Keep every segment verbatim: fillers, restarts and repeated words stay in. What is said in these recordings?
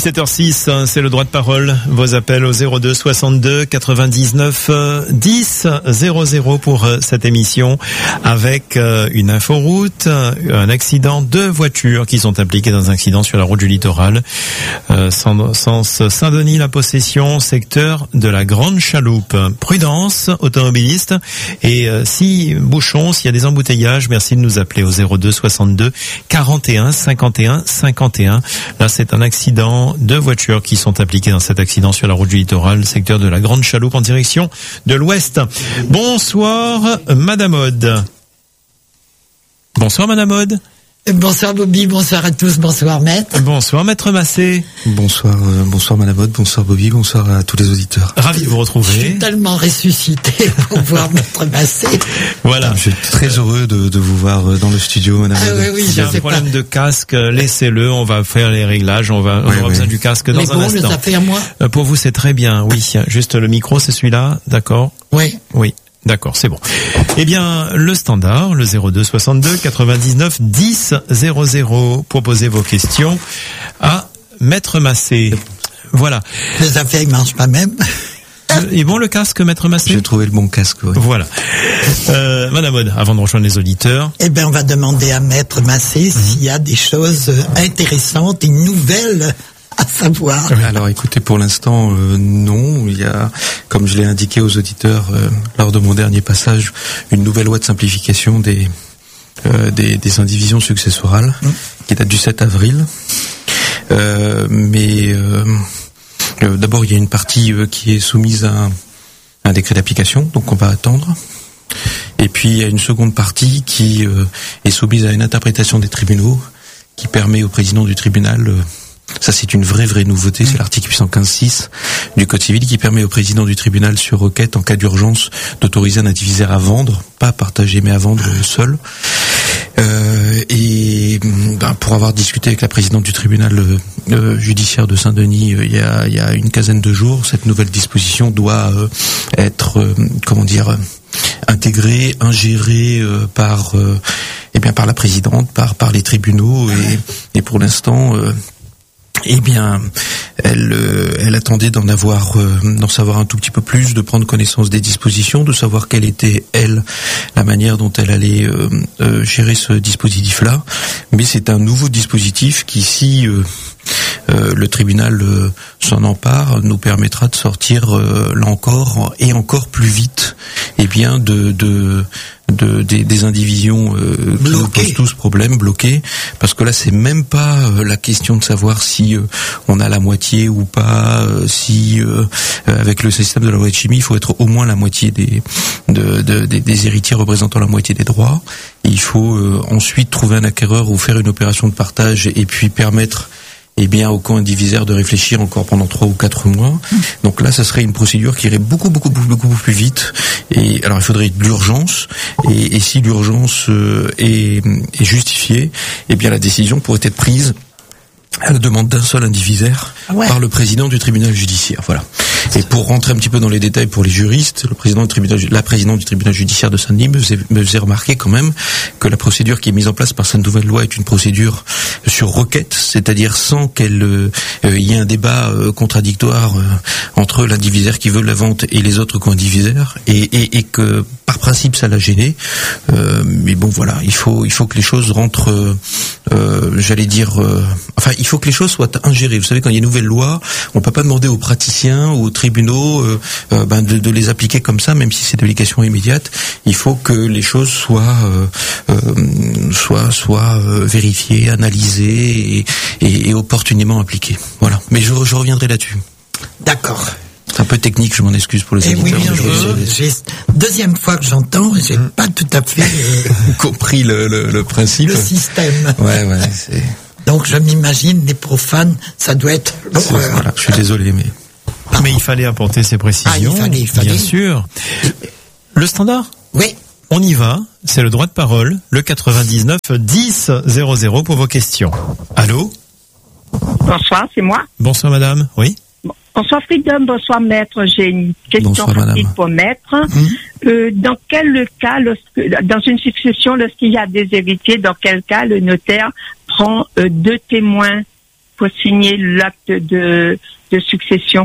dix-sept heures six, c'est le droit de parole. Vos appels au zéro deux soixante-deux quatre-vingt-dix-neuf dix zéro zéro pour cette émission avec une inforoute, un accident, deux voitures qui sont impliquées dans un accident sur la route du littoral. Euh, sens Saint-Denis, la Possession, secteur de la Grande Chaloupe. Prudence, automobiliste. Et euh, si bouchons, s'il y a des embouteillages, merci de nous appeler au zéro deux soixante-deux quarante et un cinquante et un cinquante et un. Là, c'est un accident, deux voitures qui sont impliquées dans cet accident sur la route du littoral, secteur de la Grande Chaloupe en direction de l'ouest. Bonsoir, Madame Aude. Bonsoir, Madame Aude. Bonsoir Bobby, bonsoir à tous, bonsoir Maître. Bonsoir Maître Massé. Bonsoir, euh, bonsoir Madame Aude, bonsoir Bobby, bonsoir à tous les auditeurs. Ravi de vous retrouver. Je suis tellement ressuscité pour voir Maître Massé. Voilà. Je suis très heureux de, de vous voir dans le studio, Madame ah, Aude. Oui, oui, S'il y a un problème pas. de casque, laissez-le, on va faire les réglages, on va, oui, on aura oui. besoin du casque dans Mais un bon, instant. le affaire, moi. Pour vous, c'est très bien, oui. Juste le micro, c'est celui-là, d'accord? Oui. Oui. D'accord, c'est bon. Eh bien, le standard, le zéro deux soixante-deux quatre-vingt-dix-neuf dix zéro zéro, pour poser vos questions à Maître Massé. Voilà. Les affaires, ils marchent pas même. Et bon, le casque, Maître Massé? J'ai trouvé le bon casque, oui. Voilà. Euh, Madame Aude, avant de rejoindre les auditeurs. Eh ben, on va demander à Maître Massé mm-hmm. s'il y a des choses intéressantes et nouvelles à savoir. Oui. Alors écoutez, pour l'instant, euh, non. Il y a, comme je l'ai indiqué aux auditeurs euh, lors de mon dernier passage, une nouvelle loi de simplification des euh, des, des indivisions successorales mmh. qui date du sept avril. Euh, mais euh, euh, d'abord, il y a une partie euh, qui est soumise à un, un décret d'application, donc on va attendre. Et puis il y a une seconde partie qui euh, est soumise à une interprétation des tribunaux qui permet au président du tribunal euh, ça, c'est une vraie, vraie nouveauté. C'est l'article huit cent quinze six du Code civil qui permet au président du tribunal sur requête, en cas d'urgence, d'autoriser un indivisaire à vendre, pas à partager, mais à vendre seul. Euh, et ben, pour avoir discuté avec la présidente du tribunal euh, judiciaire de Saint-Denis euh, il, y a, il y a une quinzaine de jours, cette nouvelle disposition doit euh, être, euh, comment dire, euh, intégrée, ingérée euh, par, euh, eh bien, par la présidente, par, par les tribunaux. Et, et pour l'instant... Euh, Eh bien, elle, euh, elle attendait d'en avoir, euh, d'en savoir un tout petit peu plus, de prendre connaissance des dispositions, de savoir quelle était elle, la manière dont elle allait euh, euh, gérer ce dispositif-là. Mais c'est un nouveau dispositif qui, si euh, euh, le tribunal euh, s'en empare, nous permettra de sortir euh, là encore et encore plus vite, eh bien, de de De, des, des indivisions euh, qui nous posent tous problème, bloquées, parce que là c'est même pas euh, la question de savoir si euh, on a la moitié ou pas, euh, si euh, avec le système de la loi de chimie il faut être au moins la moitié des de, de, des, des héritiers représentant la moitié des droits. Et il faut euh, ensuite trouver un acquéreur ou faire une opération de partage et puis permettre eh bien, au camp indivisaire de réfléchir encore pendant trois ou quatre mois. Donc là, ça serait une procédure qui irait beaucoup, beaucoup, beaucoup, beaucoup plus vite. Et alors, il faudrait de l'urgence. Et, et si l'urgence euh, est, est justifiée, eh bien, la décision pourrait être prise à la demande d'un seul indivisaire ouais. par le président du tribunal judiciaire. Voilà. Et pour rentrer un petit peu dans les détails pour les juristes, le président du tribunal, la présidente du tribunal judiciaire de Saint-Denis me faisait, me faisait remarquer quand même que la procédure qui est mise en place par cette nouvelle loi est une procédure sur requête, c'est-à-dire sans qu'elle euh, y ait un débat euh, contradictoire euh, entre l'indivisaire qui veut la vente et les autres co-indivisaires, et, et, et que par principe ça l'a gêné. Euh, mais bon voilà, il faut il faut que les choses rentrent, euh, euh, j'allais dire, euh, enfin il faut que les choses soient ingérées. Vous savez, quand il y a une nouvelle loi, on peut pas demander aux praticiens ou aux tribunaux euh, euh, ben de, de les appliquer comme ça, même si c'est d'application immédiate. Il faut que les choses soient euh, euh, soient soient euh, vérifiées, analysées et, et, et opportunément appliquées. Voilà. Mais je, je reviendrai là-dessus. D'accord. C'est un peu technique, je m'en excuse pour les et auditeurs. Oui, bien je, j'ai deuxième fois que j'entends, j'ai mmh. pas tout à fait euh, compris le, le, le principe, le système. Ouais, ouais. C'est... Donc je m'imagine les profanes, ça doit être l'horreur. Voilà, je suis désolé, mais. Mais il fallait apporter ces précisions. Ah, il fallait, il fallait. Bien sûr. Le standard ? Oui. On y va. C'est le droit de parole. Le quatre-vingt-dix-neuf dix zéro zéro pour vos questions. Allô ? Bonsoir, c'est moi. Bonsoir, madame. Oui. Bonsoir, Freedom. Bonsoir, maître. J'ai une question Bonsoir, rapide pour maître. Mmh. Euh, dans quel cas, lorsque, dans une succession, lorsqu'il y a des héritiers, dans quel cas le notaire prend euh, deux témoins pour signer l'acte de, de succession?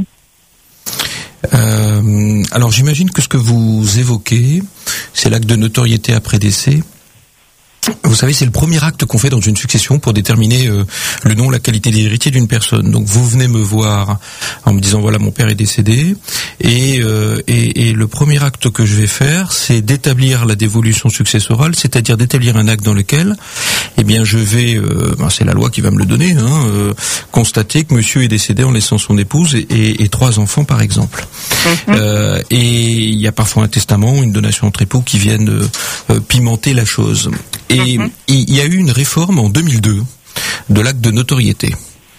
Euh, alors j'imagine que ce que vous évoquez, c'est l'acte de notoriété après décès. Vous savez, c'est le premier acte qu'on fait dans une succession pour déterminer euh, le nom, la qualité des héritiers d'une personne. Donc vous venez me voir en me disant voilà, mon père est décédé, et, euh, et, et le premier acte que je vais faire, c'est d'établir la dévolution successorale, c'est-à-dire d'établir un acte dans lequel, eh bien, je vais, euh, ben, c'est la loi qui va me le donner, hein, euh, constater que monsieur est décédé en laissant son épouse et, et, et trois enfants, par exemple. Mmh. Euh, et il y a parfois un testament, une donation entre époux qui viennent euh, pimenter la chose. Et mmh. il y a eu une réforme en deux mille deux de l'acte de notoriété.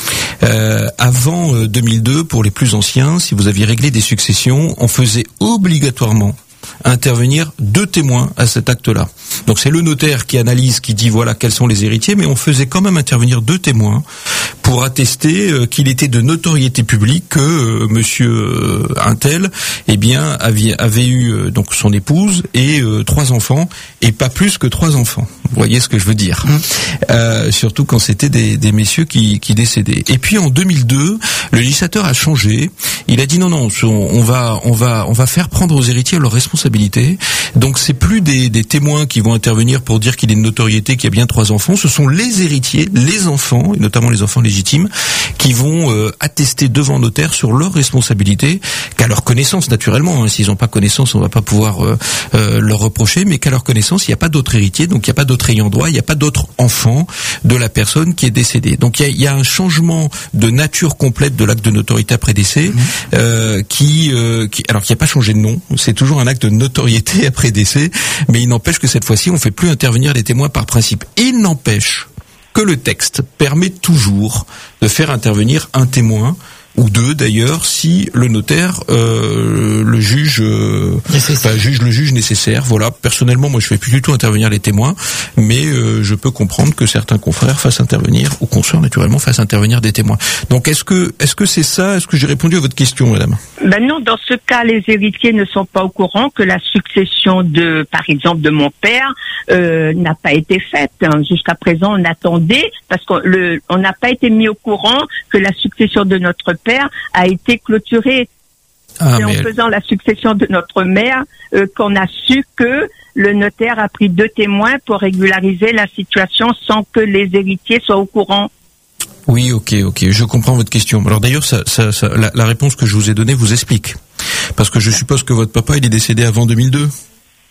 Euh, avant euh, deux mille deux, pour les plus anciens, si vous aviez réglé des successions, on faisait obligatoirement intervenir deux témoins à cet acte-là. Donc c'est le notaire qui analyse, qui dit voilà quels sont les héritiers, mais on faisait quand même intervenir deux témoins pour attester euh, qu'il était de notoriété publique que euh, monsieur euh, Untel, eh bien avait, avait eu euh, donc son épouse et euh, trois enfants, et pas plus que trois enfants. Vous voyez ce que je veux dire. Mmh. Euh, surtout quand c'était des, des messieurs qui, qui décédaient. Et puis en deux mille deux, le législateur a changé. Il a dit non non, on va on va on va faire prendre aux héritiers leurs responsabilités. Donc c'est plus des, des témoins qui vont intervenir pour dire qu'il est de notoriété, qu'il y a bien trois enfants. Ce sont les héritiers, les enfants, et notamment les enfants légitimes, qui vont euh, attester devant notaire sur leurs responsabilités, qu'à leur connaissance naturellement. Hein, s'ils n'ont pas connaissance, on va pas pouvoir euh, euh, leur reprocher, mais qu'à leur connaissance, il n'y a pas d'autres héritiers, donc il n'y a pas d'autres ayants droit, il n'y a pas d'autres enfants de la personne qui est décédée. Donc il y a, il y a un changement de nature complète de l'acte de notoriété après décès, mmh. euh, qui, euh, qui, alors qui n'a pas changé de nom. C'est toujours un acte de notoriété après décès, mais il n'empêche que cette fois-ci, on ne fait plus intervenir les témoins par principe. Il n'empêche que le texte permet toujours de faire intervenir un témoin, ou deux d'ailleurs, si le notaire euh, le juge, euh, enfin, juge le juge nécessaire. Voilà. Personnellement, moi, je fais plus du tout intervenir les témoins, mais euh, je peux comprendre que certains confrères fassent intervenir, ou consoeurs naturellement, fassent intervenir des témoins. Donc, est-ce que est-ce que c'est ça? Est-ce que j'ai répondu à votre question, madame? Ben non, dans ce cas, les héritiers ne sont pas au courant que la succession de, par exemple, de mon père euh, n'a pas été faite. Hein. Jusqu'à présent, on attendait parce qu'on le, on n'a pas été mis au courant que la succession de notre père a été clôturée. Ah, C'est en elle... faisant la succession de notre mère euh, qu'on a su que le notaire a pris deux témoins pour régulariser la situation sans que les héritiers soient au courant. Oui, ok, ok, je comprends votre question. Alors d'ailleurs, ça, ça, ça, la, la réponse que je vous ai donnée vous explique. Parce que je suppose que votre papa, il est décédé avant deux mille deux.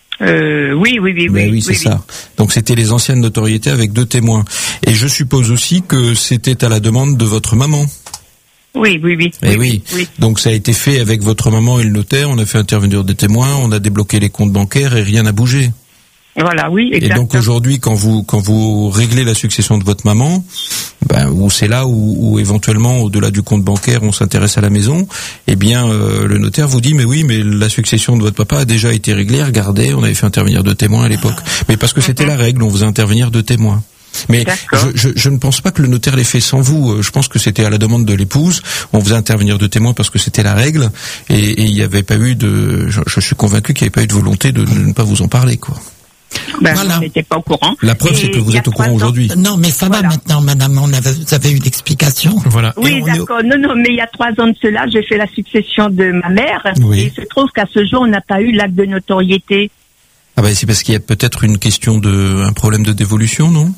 Euh, oui, oui, oui, oui. Ben oui, c'est oui, ça. Oui. Donc c'était les anciennes notoriétés avec deux témoins. Et je suppose aussi que c'était à la demande de votre maman. Oui, oui, oui. Et oui, oui. oui. Donc ça a été fait avec votre maman et le notaire. On a fait intervenir des témoins, on a débloqué les comptes bancaires et rien n'a bougé. Voilà, oui, exactement. Et donc aujourd'hui, quand vous quand vous réglez la succession de votre maman, ben où c'est là où, où éventuellement au-delà du compte bancaire, on s'intéresse à la maison. Eh bien, euh, le notaire vous dit mais oui, mais la succession de votre papa a déjà été réglée. Regardez, on avait fait intervenir deux témoins à l'époque. Mais parce que c'était la règle, on faisait intervenir deux témoins. Mais je, je, je ne pense pas que le notaire l'ait fait sans vous. Je pense que c'était à la demande de l'épouse. On faisait intervenir deux témoins parce que c'était la règle. Et il n'y avait pas eu de. Je, je suis convaincu qu'il n'y avait pas eu de volonté de, de ne pas vous en parler, quoi. Ben, voilà. On n'était pas au courant. La preuve, et c'est que vous êtes au courant aujourd'hui. Non, mais ça voilà. va maintenant, madame. On avait, vous avez eu l'explication. Voilà. Oui, d'accord. Est... Non, non, mais il y a trois ans de cela, j'ai fait la succession de ma mère. Oui. Et il se trouve qu'à ce jour, on n'a pas eu l'acte de notoriété. Ah ben, c'est parce qu'il y a peut-être une question de, un problème de dévolution, non?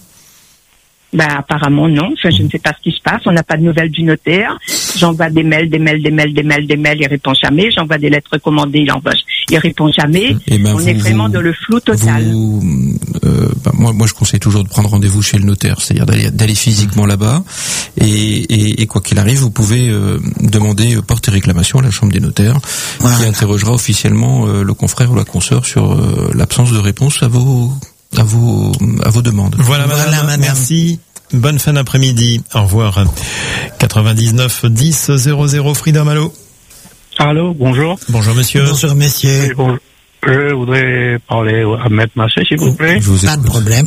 Ben apparemment non, enfin, je ne sais pas ce qui se passe, on n'a pas de nouvelles du notaire, j'envoie des mails, des mails, des mails, des mails, des mails, il répond jamais, j'envoie des lettres recommandées, il envoie, il répond jamais, ben on vous, est vraiment vous, dans le flou total. Vous, euh, ben moi, moi je conseille toujours de prendre rendez-vous chez le notaire, c'est-à-dire d'aller, d'aller physiquement là-bas, et, et, et quoi qu'il arrive, vous pouvez euh, demander euh, porter réclamation à la chambre des notaires, voilà. qui interrogera officiellement euh, le confrère ou la consoeur sur euh, l'absence de réponse à vos... à vos à vos demandes. Voilà, madame, voilà, madame. Merci. Bonne fin d'après-midi. Au revoir. quatre-vingt-dix-neuf dix zéro zéro Freedom, allô. Allô, bonjour. Bonjour monsieur. Bonjour monsieur. Oui, bon, je voudrais parler à Maître Massé, s'il vous plaît. Je vous Pas de problème.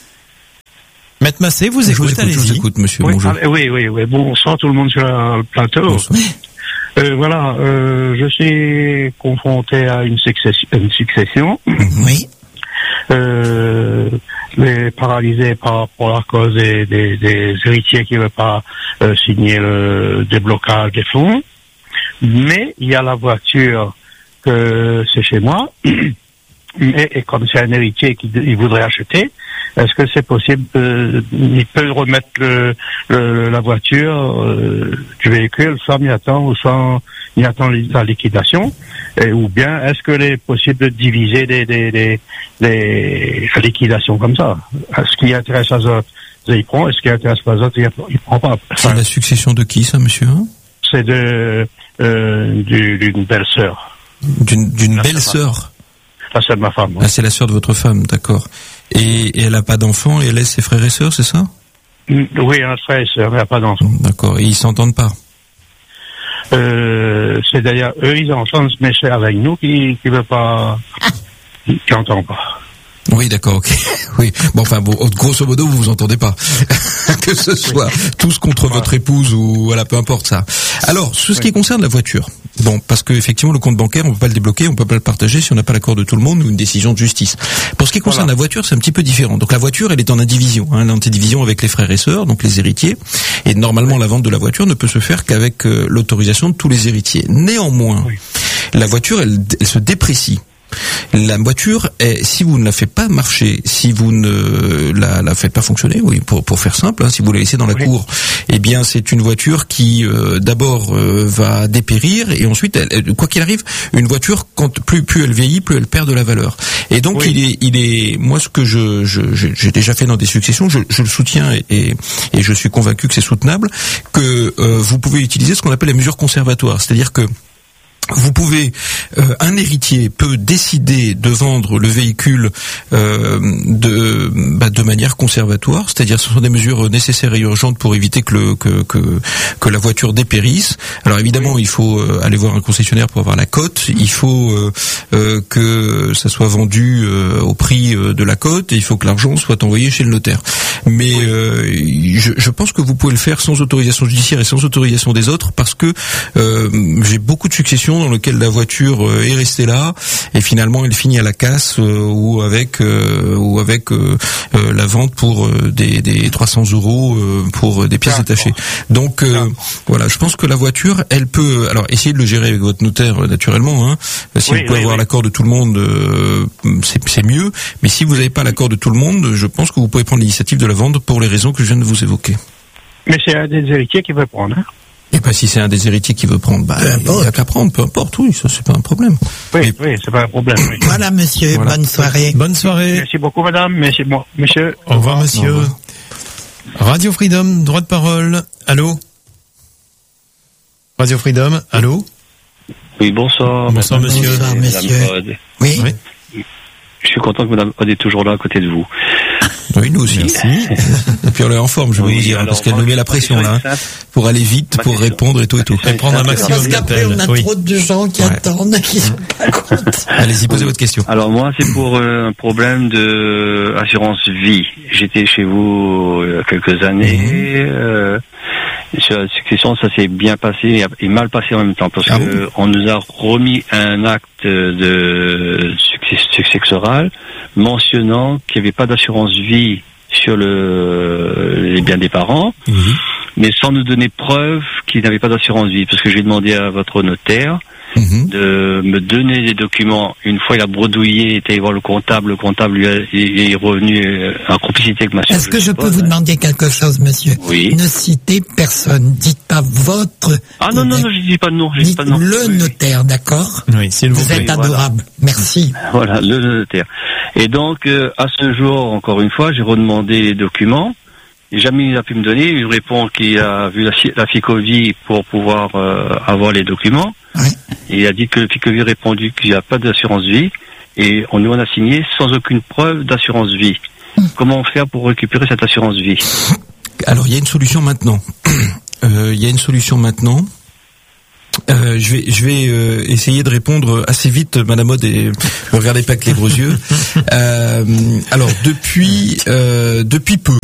Maître Massé, vous écoutez, je vous écoute, je vous écoute, monsieur. Oui, bonjour. Ah, oui, oui, oui. Bonsoir tout le monde sur le plateau. Euh, voilà, euh, je suis confronté à une succession. Une succession. Oui. euh, les paralyser par pour la cause des, des, des héritiers qui ne veulent pas euh, signer le déblocage des fonds. Mais il y a la voiture que c'est chez moi. Mais et comme c'est un héritier qui il voudrait acheter, est-ce que c'est possible euh, il peut remettre le, le, la voiture euh, du véhicule sans m'y attendre ou sans m'y attendre la liquidation, et, ou bien est-ce que est possible de diviser des des des, des liquidations comme ça? Ce qui intéresse les autres, il prend, et ce qui intéresse les autres, il, il prend pas. C'est la succession de qui, ça, monsieur? C'est de euh, du, d'une belle-sœur. D'une, d'une belle-sœur. La sœur de ma femme. Oui. Ah, c'est la sœur de votre femme, d'accord. Et, et elle n'a pas d'enfants et elle laisse ses frères et sœurs, c'est ça? Oui, elle a frère et sœur, mais elle n'a pas d'enfants. D'accord. Et ils s'entendent pas? Euh, c'est d'ailleurs eux, ils entendent, mais c'est avec nous qui qui veut pas, qui n'entend pas. Oui, d'accord, ok. Oui. Bon, enfin, bon, grosso modo, vous vous entendez pas. Que ce soit tous contre ouais. votre épouse ou, voilà, peu importe ça. Alors, ce oui. qui concerne la voiture. Bon, parce que, effectivement, le compte bancaire, on peut pas le débloquer, on peut pas le partager si on n'a pas l'accord de tout le monde ou une décision de justice. Pour ce qui concerne voilà. la voiture, c'est un petit peu différent. Donc, la voiture, elle est en indivision, hein, l'indivision avec les frères et sœurs, donc les héritiers. Et normalement, oui. la vente de la voiture ne peut se faire qu'avec euh, l'autorisation de tous les héritiers. Néanmoins, oui. la voiture, elle, elle se déprécie. La voiture, est, si vous ne la faites pas marcher, si vous ne la, la faites pas fonctionner, oui, pour pour faire simple, hein, si vous la laissez dans la oui. cour, eh bien c'est une voiture qui euh, d'abord euh, va dépérir et ensuite, elle, quoi qu'il arrive, une voiture quand plus plus elle vieillit, plus elle perd de la valeur. Et donc oui. il est il est moi ce que je, je j'ai déjà fait dans des successions, je, je le soutiens et et je suis convaincu que c'est soutenable, que euh, vous pouvez utiliser ce qu'on appelle la mesure conservatoire, c'est-à-dire que vous pouvez, euh, un héritier peut décider de vendre le véhicule euh, de bah, de manière conservatoire, c'est-à-dire ce sont des mesures nécessaires et urgentes pour éviter que le que que, que la voiture dépérisse. Alors évidemment, oui. il faut euh, aller voir un concessionnaire pour avoir la cote. Il faut euh, euh, que ça soit vendu euh, au prix euh, de la cote et il faut que l'argent soit envoyé chez le notaire. Mais oui. euh, je, je pense que vous pouvez le faire sans autorisation judiciaire et sans autorisation des autres parce que euh, j'ai beaucoup de successions dans lequel la voiture euh, est restée là et finalement elle finit à la casse euh, ou avec euh, ou avec euh, euh, la vente pour euh, des, des trois cents euros euh, pour des pièces détachées. Donc euh, voilà, je pense que la voiture, elle peut, alors essayez de le gérer avec votre notaire euh, naturellement. Hein. Si oui, vous pouvez oui, avoir oui. l'accord de tout le monde, euh, c'est, c'est mieux. Mais si vous n'avez pas l'accord de tout le monde, je pense que vous pouvez prendre l'initiative de la vente pour les raisons que je viens de vous évoquer. Mais c'est un des héritiers qui veut prendre. Hein. Et ben si c'est un des héritiers qui veut prendre, bah il n'y a qu'à prendre, peu importe, oui, ça c'est pas un problème. Oui, Mais... oui, c'est pas un problème. Oui. Voilà, monsieur, voilà. Bonne soirée. Bonne soirée. Merci beaucoup, madame. Merci, moi, monsieur. Au revoir, monsieur. Au revoir. Radio Freedom, droit de parole. Allô. Radio Freedom, allô. Oui, bonsoir. Bonsoir, monsieur. Bonsoir, monsieur. Oui. oui. Je suis content que madame Odd est toujours là à côté de vous. Oui, nous aussi. Merci. Et puis on est en forme, je vais oui, vous dire, alors, parce qu'elle nous met la pression là, hein, pour aller vite, pour répondre et tout et tout. Et prendre un maximum d'appels. On a oui. trop de gens qui ouais. attendent, qui sont pas contents. Allez-y, posez votre question. Alors moi, c'est pour euh, un problème de assurance vie. J'étais chez vous il y a quelques années. Mmh. Euh, sur la succession, ça s'est bien passé et mal passé en même temps, parce ah que bon on nous a remis un acte de successoral mentionnant qu'il n'y avait pas d'assurance vie sur le, les biens des parents, mmh. mais sans nous donner preuve qu'il n'avait pas d'assurance vie, parce que j'ai demandé à votre notaire mmh. de me donner des documents. Une fois, il a bredouillé, il était allé voir le comptable, le comptable lui a, il est revenu en complicité avec ma soeur. Est-ce que je peux vous demander quelque chose, monsieur? Oui. Ne citez personne, dites pas votre... Ah non, non, non, je dis pas de nom, je dis pas de nom. Le notaire, d'accord? Oui, s'il vous plaît. Vous êtes adorable, voilà. Merci. Voilà, le notaire. Et donc, euh, à ce jour, encore une fois, j'ai redemandé les documents. Et jamais il a pu me donner. Il répond qu'il a vu la, la Ficovie pour pouvoir euh, avoir les documents. Oui. Et il a dit que le Ficovie a répondu qu'il n'y a pas d'assurance vie. Et on nous en a signé sans aucune preuve d'assurance vie. Mmh. Comment faire pour récupérer cette assurance vie? Alors, il y a une solution maintenant. Euh, il y a une solution maintenant. Euh, je vais, je vais euh, essayer de répondre assez vite, Madame Odd, et ne regardez pas avec les gros yeux. Euh, alors depuis, euh, depuis peu,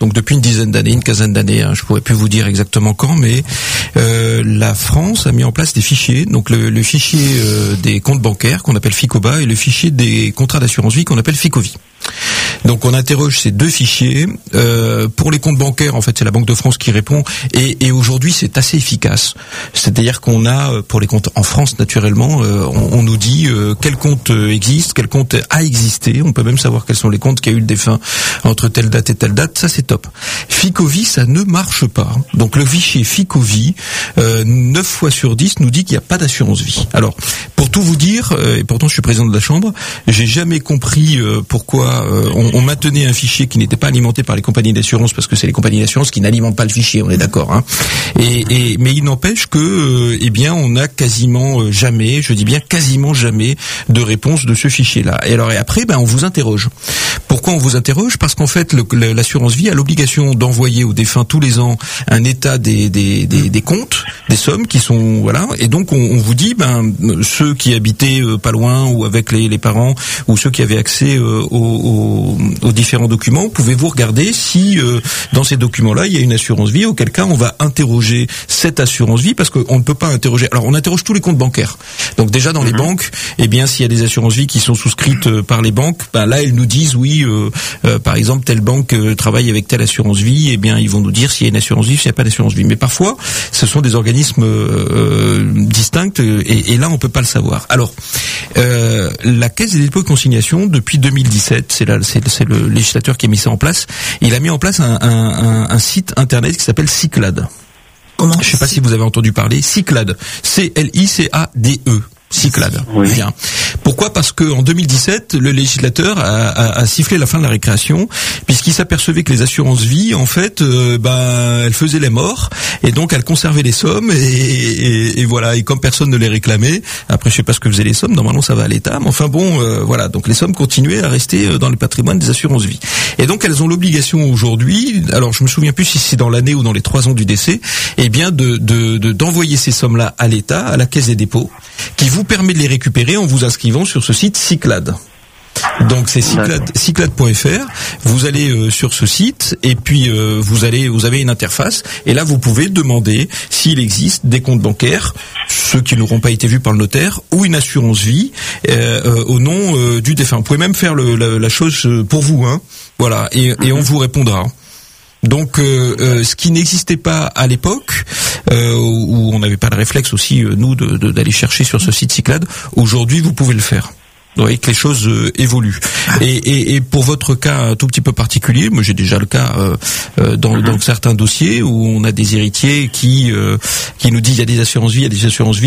donc depuis une dizaine d'années, une quinzaine d'années, hein, je pourrais plus vous dire exactement quand, mais euh, la France a mis en place des fichiers, donc le, le fichier euh, des comptes bancaires qu'on appelle FICOBA et le fichier des contrats d'assurance vie qu'on appelle FICOVI. Donc on interroge ces deux fichiers. Euh, pour les comptes bancaires, en fait, c'est la Banque de France qui répond, et, et aujourd'hui c'est assez efficace. C'est-à-dire qu'on a, pour les comptes en France naturellement, euh, on, on nous dit euh, quel compte existe, quel compte a existé. On peut même savoir quels sont les comptes qui a eu le défunt entre telle date et telle date. Ça c'est top. FICOVI, ça ne marche pas. Donc le fichier FICOVI, euh, neuf fois sur dix nous dit qu'il n'y a pas d'assurance vie. Alors pour tout vous dire, euh, et pourtant je suis président de la Chambre, j'ai jamais compris euh, pourquoi euh, on, on maintenait un fichier qui n'était pas alimenté par les compagnies d'assurance, parce que c'est les compagnies d'assurance qui n'alimentent pas le fichier, on est d'accord, hein. Et, et mais il n'empêche que, euh, eh bien, on n'a quasiment jamais, je dis bien quasiment jamais, de réponse de ce fichier-là. Et alors et après, ben on vous interroge. Pourquoi on vous interroge ? Parce qu'en fait, le, le, l'assurance vie a l'obligation d'envoyer aux défunts tous les ans un état des, des, des, des comptes, des sommes qui sont voilà. Et donc on, on vous dit, ben ceux qui habitaient euh, pas loin ou avec les, les parents, ou ceux qui avaient accès euh, aux, aux, aux différents documents, pouvez-vous regarder si euh, dans ces documents-là il y a une assurance vie, auquel cas on va interroger cette assurance vie, parce qu'on ne peut pas interroger. Alors on interroge tous les comptes bancaires. Donc déjà dans mmh. les banques, eh bien s'il y a des assurances vie qui sont souscrites euh, par les banques, ben là elles nous disent oui, euh, euh, par exemple telle banque euh, travaille avec telle assurance vie, eh bien ils vont nous dire s'il y a une assurance vie, s'il n'y a pas d'assurance vie. Mais parfois ce sont des organismes euh, distincts, et, et là on peut pas le savoir. Alors euh, la Caisse des dépôts et consignations depuis deux mille dix-sept, c'est là, c'est, c'est le législateur qui a mis ça en place. Il a mis en place un, un, un, un site internet qui s'appelle Cyclade. Comment ? Je sais pas si vous avez entendu parler. Cyclade. C L I C A D E. Cyclade. Oui. Bien. Pourquoi ? Parce que en deux mille dix-sept, le législateur a, a, a sifflé la fin de la récréation, puisqu'il s'apercevait que les assurances vie, en fait, euh, ben, elles faisaient les morts, et donc elles conservaient les sommes, et, et, et voilà. Et comme personne ne les réclamait, après je sais pas ce que faisaient les sommes. Normalement, ça va à l'État, mais enfin bon, euh, voilà. Donc les sommes continuaient à rester dans le patrimoine des assurances vie. Et donc elles ont l'obligation aujourd'hui, alors je me souviens plus si c'est dans l'année ou dans les trois ans du décès, eh bien de, de, de d'envoyer ces sommes-là à l'État, à la Caisse des dépôts, qui vous permet de les récupérer en vous inscrivant sur ce site Cyclade. Donc c'est cyclade, cyclade point f r. Vous allez euh, sur ce site, et puis euh, vous allez, vous avez une interface, et là vous pouvez demander s'il existe des comptes bancaires, ceux qui n'auront pas été vus par le notaire, ou une assurance vie euh, euh, au nom euh, du défunt. Vous pouvez même faire le, la, la chose pour vous, hein. Voilà, et, et on vous répondra. Donc, euh, euh, ce qui n'existait pas à l'époque, euh, où on n'avait pas le réflexe aussi, euh, nous, de, de, d'aller chercher sur ce site Cyclade, aujourd'hui, vous pouvez le faire. Vous voyez que les choses euh, évoluent. Et, et, et pour votre cas un tout petit peu particulier, moi j'ai déjà le cas euh, euh, dans, dans certains dossiers où on a des héritiers qui euh, qui nous disent il y a des assurances vie, il y a des assurances vie.